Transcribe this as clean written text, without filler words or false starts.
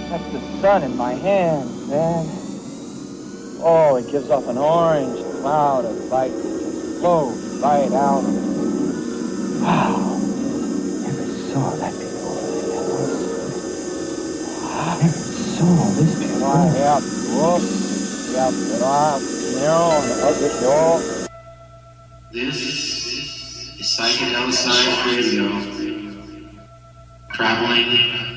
That's the sun in my hand, man. Oh, it gives off an orange cloud of light that just flows right out. Wow. Never saw that before. Never saw this before. This is Psychedelic Science Radio, traveling